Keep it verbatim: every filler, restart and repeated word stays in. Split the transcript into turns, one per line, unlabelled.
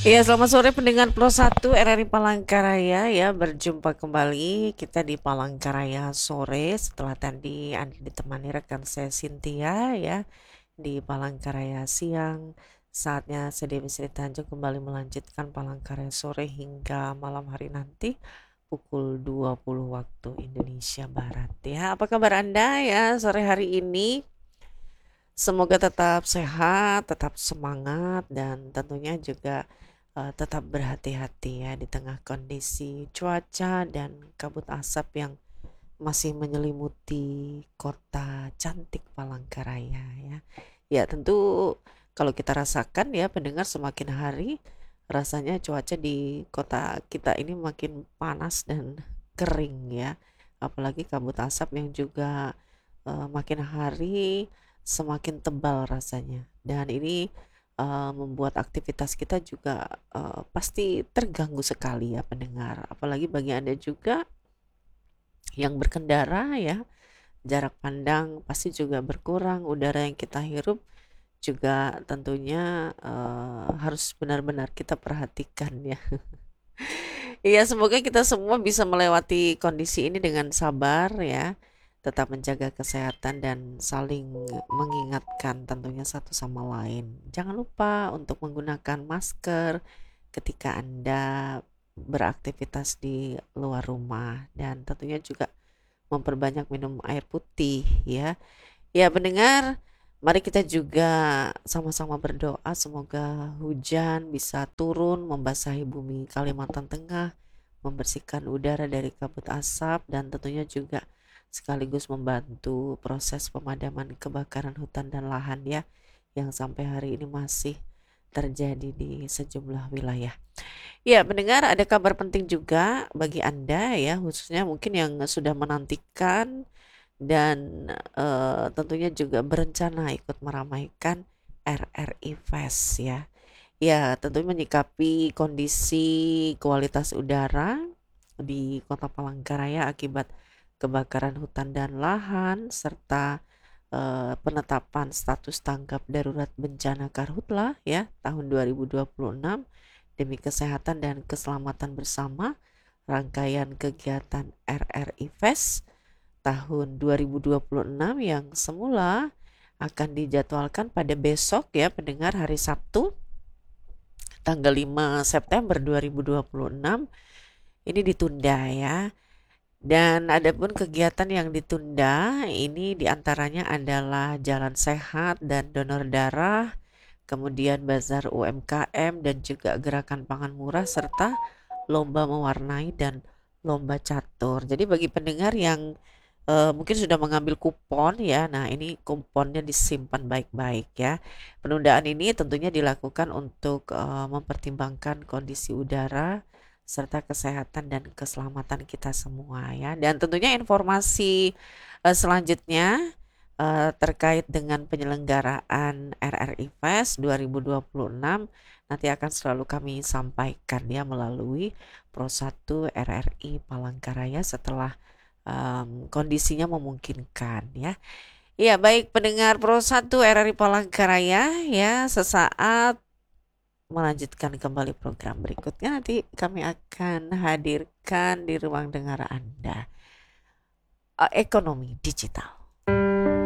Iya, selamat sore pendengar Pro satu R R I Palangkaraya ya. Berjumpa kembali kita di Palangkaraya sore setelah tadi Anda ditemani rekan saya Cynthia ya di Palangkaraya siang. Saatnya saya Dewi Sri Tanjung kembali melanjutkan Palangkaraya sore hingga malam hari nanti pukul dua puluh waktu Indonesia Barat ya. Apa kabar Anda ya sore hari ini? Semoga tetap sehat, tetap semangat, dan tentunya juga eh, tetap berhati-hati ya di tengah kondisi cuaca dan kabut asap yang masih menyelimuti kota cantik Palangkaraya ya. Ya tentu kalau kita rasakan ya pendengar semakin hari rasanya cuaca di kota kita ini makin panas dan kering ya. Apalagi kabut asap yang juga eh, makin hari semakin tebal rasanya. Dan ini eh, membuat aktivitas kita juga eh, pasti terganggu sekali ya pendengar. Apalagi bagi Anda juga yang berkendara ya, jarak pandang pasti juga berkurang, udara yang kita hirup juga tentunya eh, harus benar-benar kita perhatikan ya. Iya, semoga kita semua bisa melewati kondisi ini dengan sabar ya. Tetap menjaga kesehatan dan saling mengingatkan tentunya satu sama lain. Jangan lupa untuk menggunakan masker ketika Anda beraktivitas di luar rumah dan tentunya juga memperbanyak minum air putih ya. Ya, pendengar, mari kita juga sama-sama berdoa semoga hujan bisa turun membasahi bumi Kalimantan Tengah, membersihkan udara dari kabut asap dan tentunya juga sekaligus membantu proses pemadaman kebakaran hutan dan lahan ya yang sampai hari ini masih terjadi di sejumlah wilayah. Ya, pendengar, ada kabar penting juga bagi Anda ya, khususnya mungkin yang sudah menantikan dan eh, tentunya juga berencana ikut meramaikan R R I Fest ya. Ya, tentunya menyikapi kondisi kualitas udara di Kota Palangkaraya akibat kebakaran hutan dan lahan serta eh, penetapan status tanggap darurat bencana Karhutla ya tahun dua ribu dua puluh enam demi kesehatan dan keselamatan bersama rangkaian kegiatan R R I Fest tahun dua ribu dua puluh enam yang semula akan dijadwalkan pada besok ya pendengar hari Sabtu tanggal lima September dua ribu dua puluh enam ini ditunda ya. Dan adapun kegiatan yang ditunda ini diantaranya adalah jalan sehat dan donor darah, kemudian bazar U M K M dan juga gerakan pangan murah serta lomba mewarnai dan lomba catur. Jadi bagi pendengar yang eh, mungkin sudah mengambil kupon ya, nah ini kuponnya disimpan baik-baik ya. Penundaan ini tentunya dilakukan untuk eh, mempertimbangkan kondisi udara serta kesehatan dan keselamatan kita semua ya. Dan tentunya informasi eh, selanjutnya eh, terkait dengan penyelenggaraan R R I Fest dua ribu dua puluh enam nanti akan selalu kami sampaikan ya melalui Pro satu R R I Palangkaraya setelah em, kondisinya memungkinkan ya. Ya, baik pendengar Pro satu R R I Palangkaraya ya, sesaat melanjutkan kembali program berikutnya nanti kami akan hadirkan di ruang dengar Anda eh, ekonomi digital.